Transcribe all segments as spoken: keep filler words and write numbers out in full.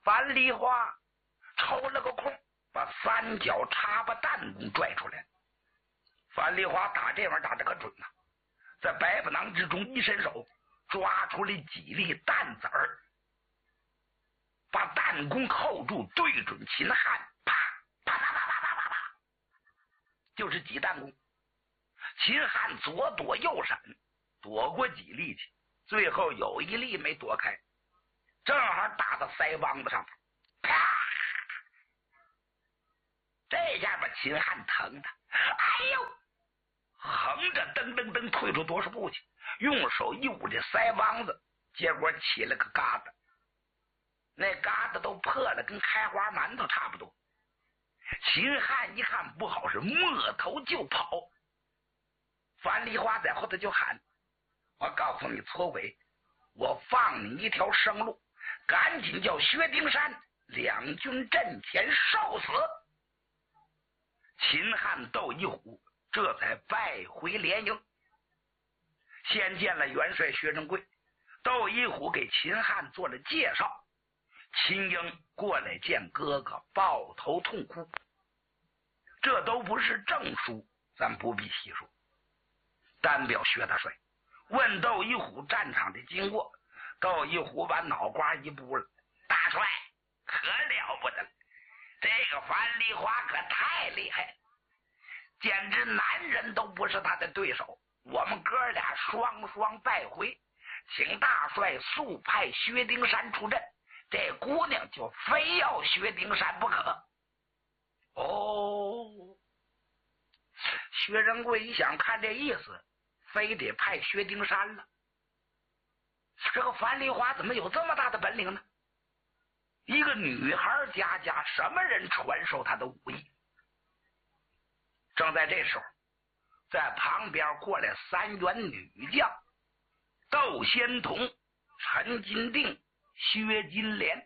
樊梨花抽了个空，把三角插把弹弓拽出来。樊梨花打这玩意儿打得可准呐、啊，在白布囊之中一伸手，抓出了几粒弹子儿，把弹弓扣住，对准秦汉，啪啪啪啪啪啪啪啪，就是几弹弓。秦汉左躲右闪，躲过几粒去，最后有一粒没躲开，正好打到腮帮子上头，啪！这下把秦汉疼的，哎呦！横着噔噔噔退出多少步去，用手一捂这腮帮子，结果起了个疙瘩，那疙瘩都破了，跟开花馒头差不多。秦汉一看不好，是摸头就跑。樊梨花在后头就喊：我告诉你错鬼，我放你一条生路，赶紧叫薛丁山两军阵前受死。秦汉斗一虎这才败回连营，先见了元帅薛仁贵，窦一虎给秦汉做了介绍，秦英过来见哥哥，抱头痛哭。这都不是正书，咱不必细说，单表薛大帅问窦一虎战场的经过。窦一虎把脑瓜一拨了：大帅可了不得了，这个樊梨花可太厉害了，简直男人都不是他的对手，我们哥俩双双败回，请大帅速派薛丁山出阵，这姑娘就非要薛丁山不可。哦，薛仁贵一想，看这意思，非得派薛丁山了。这个樊梨花怎么有这么大的本领呢？一个女孩家家，什么人传授她的武艺？正在这时候，在旁边过来三员女将：窦仙童、陈金定、薛金莲。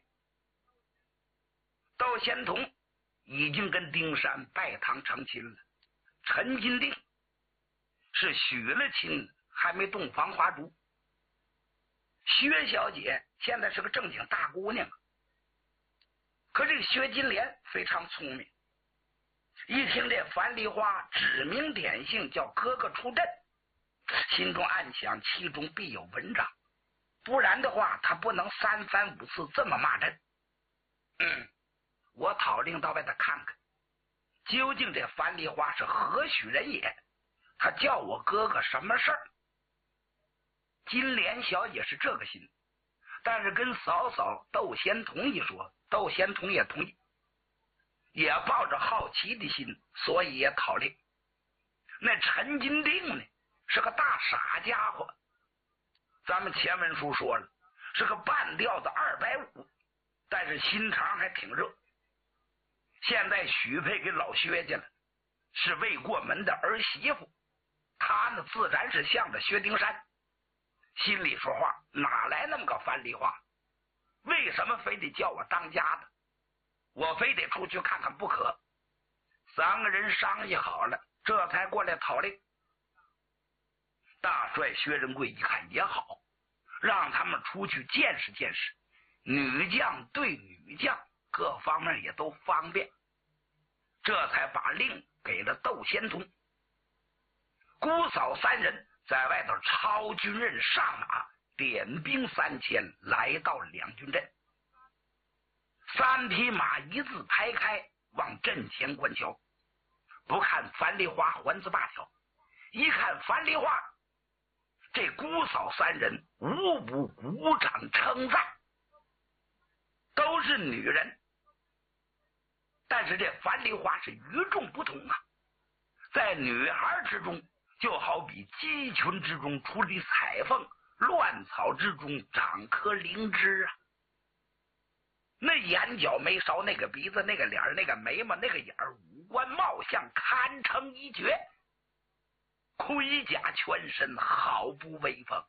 窦仙童已经跟丁山拜堂成亲了，陈金定是许了亲，还没洞房花烛。薛小姐现在是个正经大姑娘，可这个薛金莲非常聪明，一听这樊梨花指名点姓叫哥哥出阵，心中暗想其中必有文章，不然的话他不能三番五次这么骂阵。嗯，我讨令到外头看看，究竟这樊梨花是何许人也，他叫我哥哥什么事儿？金莲小姐是这个心，但是跟嫂嫂窦仙童一说，窦仙童也同意，也抱着好奇的心，所以也讨令。那陈金定呢，是个大傻家伙，咱们前文书说了，是个半吊子二百五，但是心肠还挺热。现在许配给老薛家了，是未过门的儿媳妇，他呢自然是向着薛丁山，心里说话，哪来那么个樊梨花？为什么非得叫我当家的？我非得出去看看不可。三个人商议好了，这才过来讨令。大帅薛仁贵一看也好，让他们出去见识见识，女将对女将，各方面也都方便，这才把令给了窦仙童。姑嫂三人在外头抄军刃上马，点兵三千，来到两军阵。三匹马一字排开，往阵前观瞧。不看樊梨花环子罢了，一看樊梨花，这姑嫂三人无不鼓掌称赞。都是女人，但是这樊梨花是与众不同啊，在女孩之中就好比鸡群之中出的彩凤，乱草之中长颗灵芝啊。那眼角眉梢，那个鼻子，那个脸，那个眉毛，那个眼儿，五官貌相堪称一绝，盔甲全身毫不威风。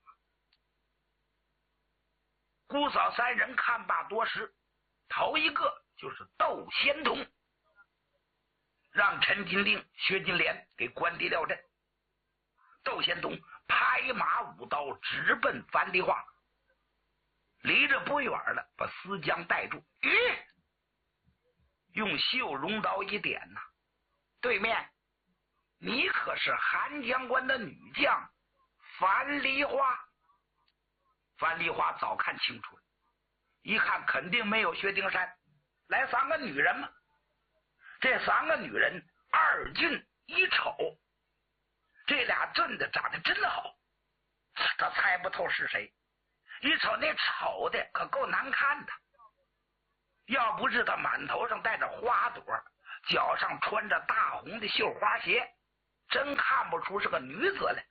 姑嫂三人看罢多时，头一个就是窦仙童，让陈金定、薛金莲给关敌撂阵。窦仙童拍马舞刀直奔樊梨花， 离着不远了，把思江带住。咦，用绣绒刀一点呐、啊，对面，你可是韩将官的女将樊梨花。樊梨花早看清楚了，一看肯定没有薛丁山，来三个女人嘛。这三个女人二俊一丑，这俩真的长得真好，他猜不透是谁。一瞅那丑的可够难看的，要不是他满头上带着花朵，脚上穿着大红的绣花鞋，真看不出是个女子来。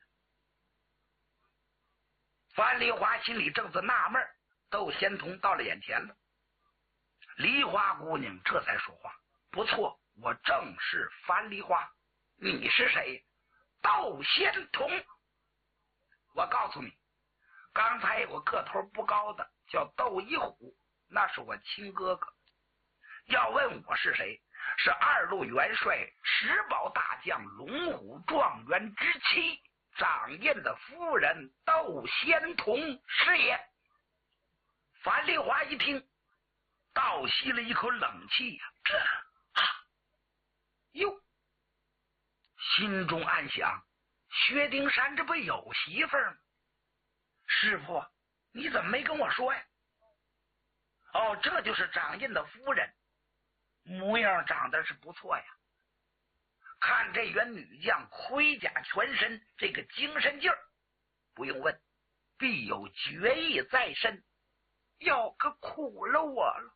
樊梨花心里正是纳闷，窦仙童到了眼前了。梨花姑娘这才说话：不错，我正是樊梨花，你是谁？窦仙童。我告诉你，刚才有个个头不高的叫窦一虎，那是我亲哥哥。要问我是谁，是二路元帅石宝大将龙虎状元之妻掌印的夫人窦仙童是也。樊梨花一听，倒吸了一口冷气呀、啊，这啊哟，心中暗想：薛丁山这不有媳妇儿吗？师傅，你怎么没跟我说呀？哦，这就是掌印的夫人，模样长得是不错呀。看这员女将盔甲全身，这个精神劲儿，不用问，必有决意在身。哟，可苦了我了！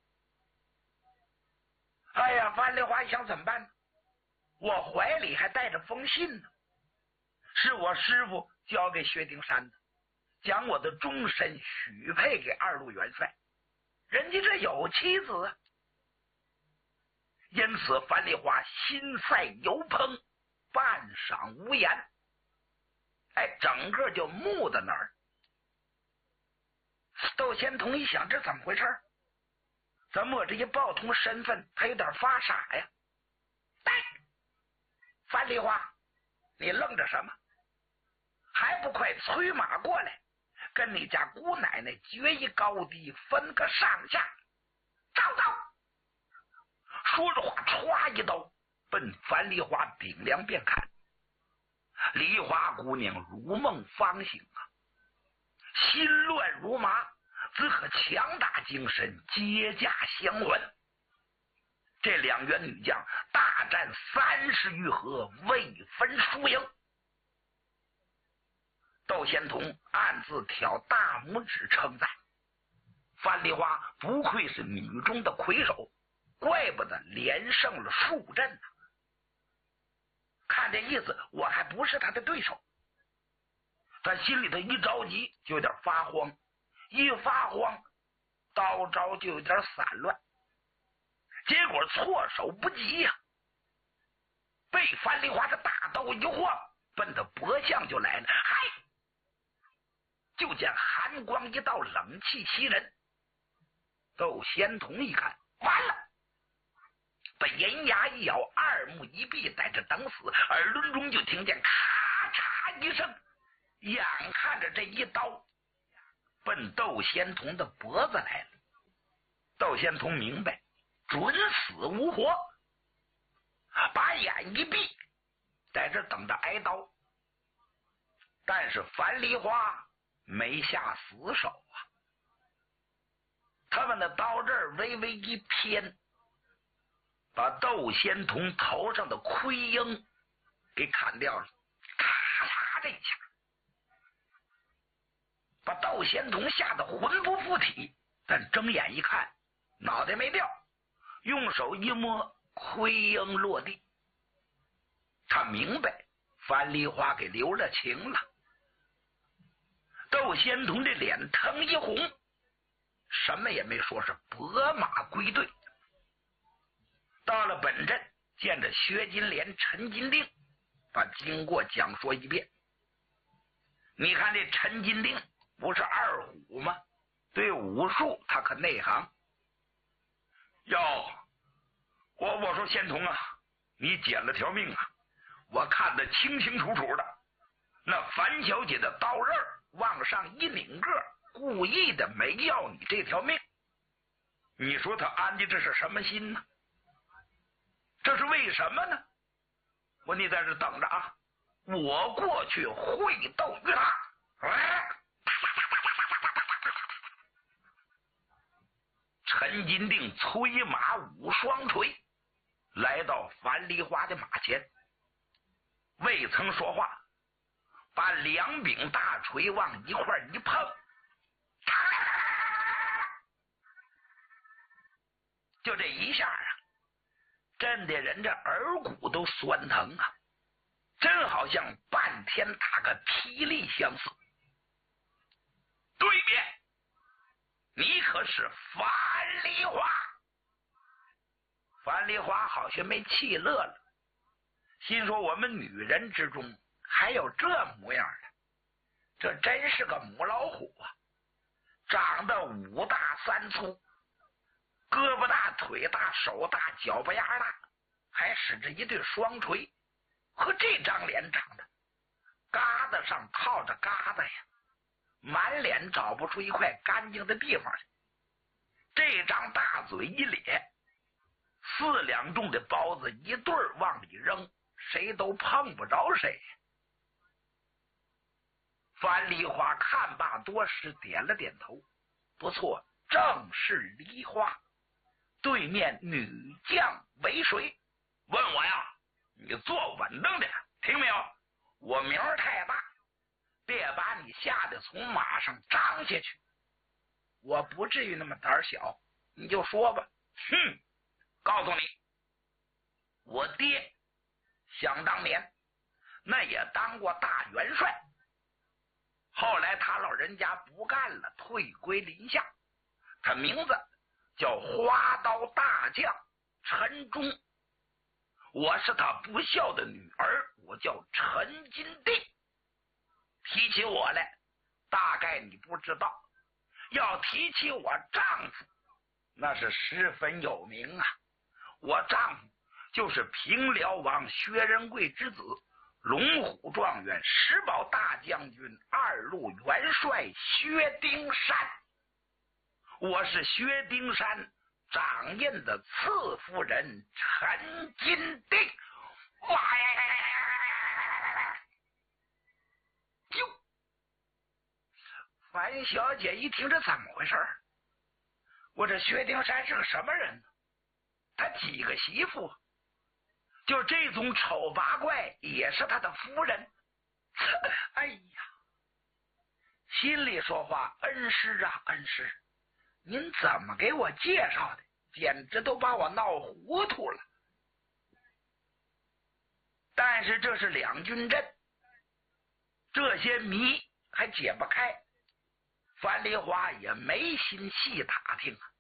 哎呀，樊梨花想怎么办呢？我怀里还带着封信呢，是我师傅交给薛丁山的，将我的终身许配给二路元帅，人家这有妻子啊。因此樊梨花心塞油烹，半晌无言，哎，整个就木在那儿。窦仙童一想，这怎么回事？怎么我这一报通身份，他有点发傻呀？哎，樊梨花，你愣着什么？还不快催马过来，跟你家姑奶奶决一高低，分个上下。招招！说着话，歘一刀奔樊梨花顶梁便砍。梨花姑娘如梦方醒啊，心乱如麻，只可强打精神，接驾相闻。这两员女将大战三十余合，未分输赢。窦仙童暗自挑大拇指称赞：樊梨花不愧是女中的魁首，怪不得连胜了数阵呢、啊。看这意思，我还不是他的对手。他心里头一着急，就有点发慌，一发慌，刀招就有点散乱，结果措手不及呀、啊，被樊梨花的大刀一晃，奔他脖项就来了。嗨！就见寒光一道，冷气袭人。窦仙童一看，完了！把银牙一咬，二目一闭，在这等死，耳轮中就听见咔嚓一声，眼看着这一刀奔窦仙童的脖子来了。窦仙童明白准死无活，把眼一闭，在这等着挨刀。但是樊梨花没下死手啊，他们的刀刃微微一偏，把窦仙童头上的盔缨给砍掉了，咔嚓这一下，把窦仙童吓得魂不附体。但睁眼一看，脑袋没掉，用手一摸，盔缨落地。他明白樊梨花给留了情了。窦仙童这脸腾一红，什么也没说，是拨马归队。到了本镇，见着薛金莲、陈金定，把经过讲说一遍。你看这陈金定不是二虎吗？对武术他可内行。哟，我我说仙童啊，你捡了条命啊！我看得清清楚楚的，那樊小姐的刀刃往上一拧个， 故意的没要你这条命。你说他安的这是什么心呢？这是为什么呢？我你在这等着啊，我过去会斗于他。哎，陈金定催马舞双锤，来到樊梨花的马前，未曾说话，把两柄大锤往一块一碰，就这一下啊，震得人这耳骨都酸疼啊，真好像半天打个霹雳相似。对面你可是樊梨花。樊梨花好像没气乐了，心说我们女人之中还有这模样的，这真是个母老虎啊，长得五大三粗，胳膊大腿大手大脚巴丫大，还使着一对双锤，和这张脸长得疙瘩上套着疙瘩呀，满脸找不出一块干净的地方来。这张大嘴一咧，四两重的包子一对儿往里扔，谁都碰不着谁。樊梨花看罢多时，点了点头，不错，正是梨花。对面女将为谁？问我呀，你坐稳当点，听没有？我名儿太大，别把你吓得从马上张下去。我不至于那么胆小，你就说吧。哼，告诉你，我爹想当年那也当过大元帅，后来他老人家不干了，退归林下，他名字叫花刀大将陈忠，我是他不孝的女儿，我叫陈金定。提起我来，大概你不知道，要提起我丈夫，那是十分有名啊。我丈夫就是平辽王薛仁贵之子，龙虎状元石宝大将军二路元帅薛丁山。我是薛丁山掌印的次夫人陈金定。哇呀！哟，樊小姐一听，这怎么回事？我这薛丁山是个什么人呢？他几个媳妇？就这种丑八怪也是他的夫人？哎呀，心里说话，恩师啊恩师，您怎么给我介绍的？简直都把我闹糊涂了。但是这是两军阵，这些谜还解不开，樊梨花也没心细打听啊。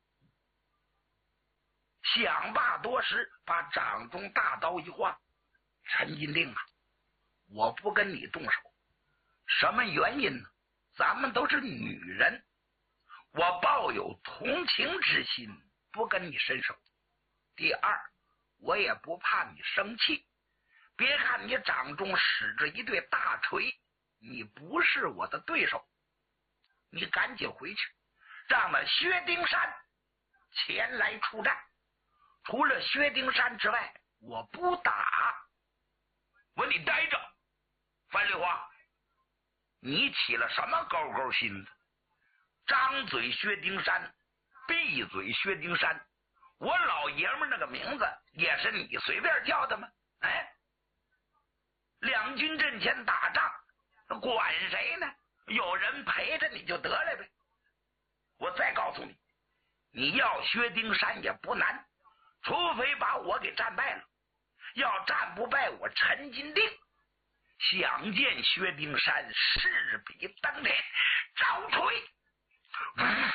想罢多时，把掌中大刀一晃，陈金定啊，我不跟你动手，什么原因呢？咱们都是女人，我抱有同情之心，不跟你伸手。第二，我也不怕你生气，别看你掌中使着一对大锤，你不是我的对手。你赶紧回去，让那薛丁山前来出战。除了薛丁山之外，我不打。我你待着，樊梨花，你起了什么高高心思？张嘴薛丁山，闭嘴薛丁山，我老爷们那个名字也是你随便叫的吗？哎，两军阵前打仗，管谁呢？有人陪着你就得了呗。我再告诉你，你要薛丁山也不难，除非把我给战败了。要战不败我陈金定，想见薛丁山，势比登天。招锤！嗯、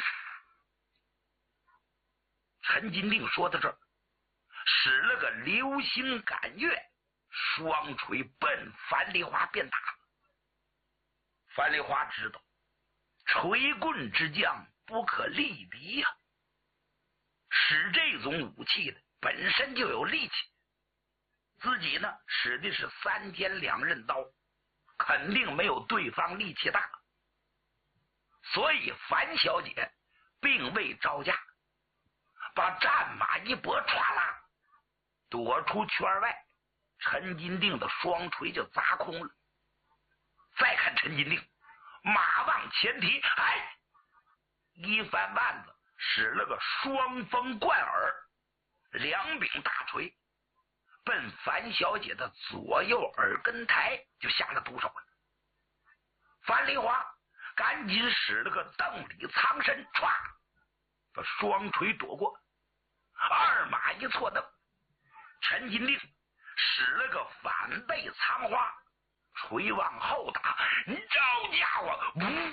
陈金定说到这儿，使了个流星赶月，双锤奔樊梨花便打。樊梨花知道锤棍之将不可力敌呀、啊，使这种武器的本身就有力气，自己呢使的是三尖两刃刀，肯定没有对方力气大。 所以樊小姐并未招架，把战马一拨，唰啦躲出圈外，陈金定的双锤就砸空了。再看陈金定，马往前提，哎，一翻腕子，使了个双峰贯耳，两柄大锤奔樊小姐的左右耳根台就下了毒手了。樊梨花赶紧使了个邓里藏身，歘，把双锤躲过，二马一错蹬，陈金定使了个反背藏花，锤往后打，招家伙，呜！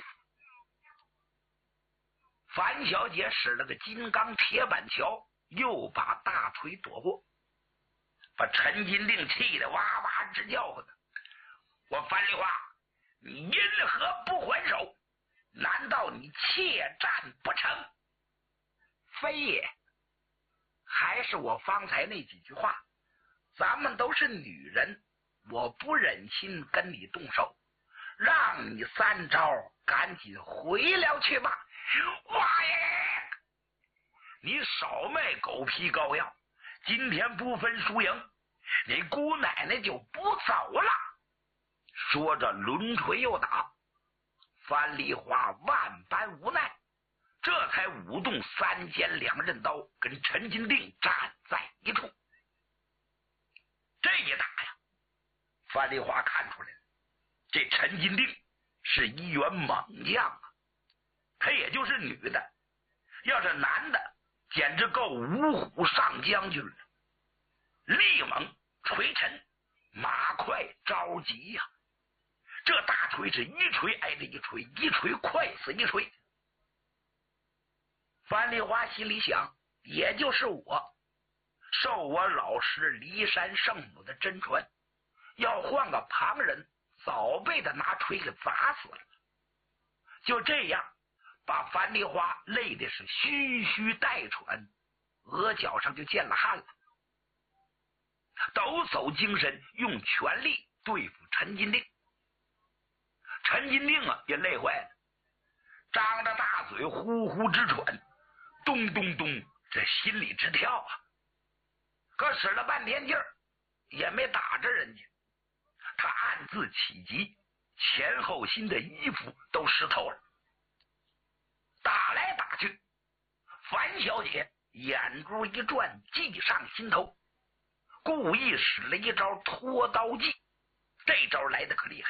樊小姐使了个金刚铁板桥，又把大锤躲过，把陈金定气得哇哇直叫唤。我樊梨花，你因何不还手？难道你怯战不成？非也，还是我方才那几句话，咱们都是女人，我不忍心跟你动手，让你三招，赶紧回了去吧。哇耶！你少卖狗皮膏药，今天不分输赢，你姑奶奶就不走了。说着抡锤又打，樊梨花万般无奈，这才舞动三尖两刃刀，跟陈金定站在一处。这一打呀，樊梨花看出来了，这陈金定是一员猛将啊，他也就是女的，要是男的简直够五虎上将军了。力猛锤沉，马快着急呀、啊！这大锤是一锤挨着一锤，一锤快死一锤。樊梨花心里想，也就是我受我老师骊山圣母的真传，要换个旁人，早被他拿锤给砸死了。就这样，把樊梨花累的是吁吁带喘，额角上就见了汗了。抖擞精神，用全力对付陈金定。陈金定啊，也累坏了，张着大嘴呼呼直喘，咚咚咚，这心里直跳啊！可使了半天劲儿，也没打着人家。他暗自起急，前后心的衣服都湿透了。打来打去，樊小姐眼珠一转，计上心头，故意使了一招拖刀计。这招来的可厉害。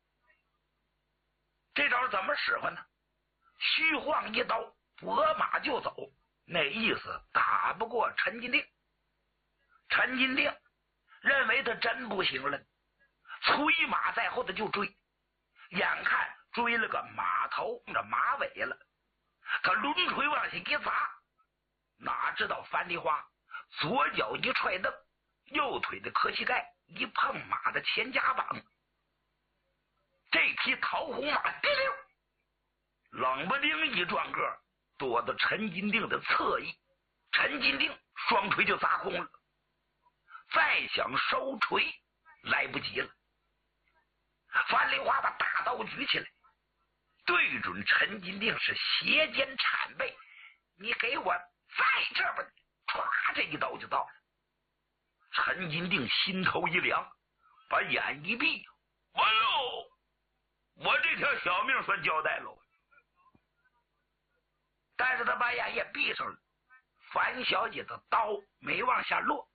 这招怎么使唤呢？虚晃一刀，拨马就走，那意思打不过陈金定。陈金定认为他真不行了，催马在后头就追，眼看追了个马头这马尾了，他抡锤往下一砸，哪知道樊梨花左脚一踹蹬，右腿的磕膝盖一碰马的前夹膀，这匹桃红马滴溜冷不丁一转个，躲到陈金定的侧翼，陈金定双锤就砸空了，再想收锤来不及了。樊梨花把大刀举起来，对准陈金定是斜肩铲背，你给我在这边，唰，这一刀就到了。陈金定心头一凉，把眼一闭，完喽，我这条小命算交代喽。但是他把眼也闭上了，樊小姐的刀没往下落，